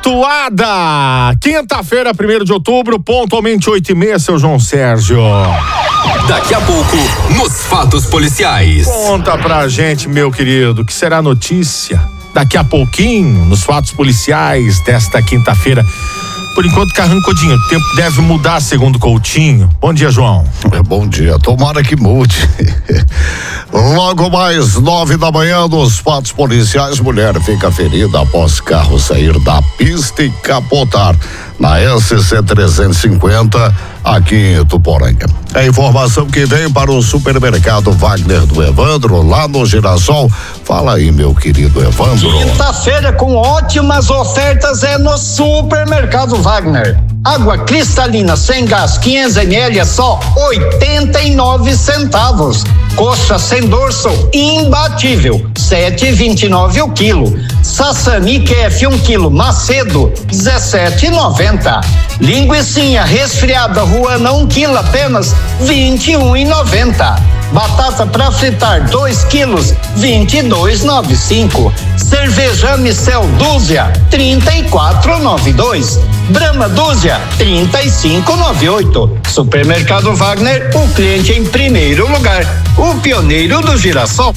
Autuada! Quinta-feira, 1º de outubro, pontualmente 8h30, seu João Sérgio. Daqui a pouco, nos fatos policiais. Conta pra gente, meu querido, que será notícia daqui a pouquinho, nos fatos policiais desta quinta-feira. Por enquanto, Carrancodinho, o tempo deve mudar, segundo Coutinho. Bom dia, João. Bom dia, tomara que mude. Logo mais 9 da manhã, nos fatos policiais, mulher fica ferida após carro sair da pista e capotar na SC 350 aqui em Ituporanga. A informação que vem para o supermercado Wagner do Evandro, lá no Girassol. Fala aí, meu querido Evandro. Quinta-feira com ótimas ofertas é no supermercado Wagner. Água cristalina sem gás 500 ml é só 89 centavos. Coxa sem dorso imbatível, 7,29 o quilo. Sassami QF 1 quilo Macedo, 17,90. Linguicinha resfriada Ruana 1 quilo apenas 21,90. Batata para fritar 2 quilos, 22,95. Cerveja Micel dúzia, 34,92. Brahma dúzia, 35,98. Supermercado Wagner, o cliente em primeiro lugar, o pioneiro do girassol.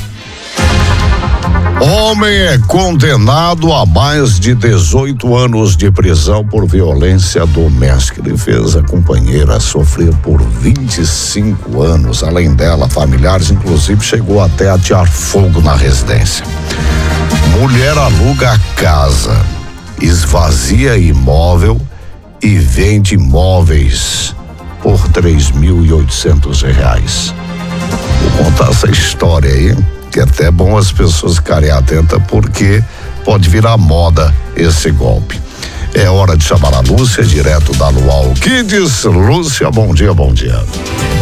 Homem é condenado a mais de 18 anos de prisão por violência doméstica. Ele fez a companheira sofrer por 25 anos. Além dela, familiares, inclusive, chegou até a atear fogo na residência. Mulher aluga a casa, esvazia imóvel e vende imóveis por R$3.800. Vou contar essa história aí, que é até bom as pessoas ficarem atentas, porque pode virar moda esse golpe. É hora de chamar a Lúcia, direto da Luau Kids. Lúcia, bom dia, bom dia.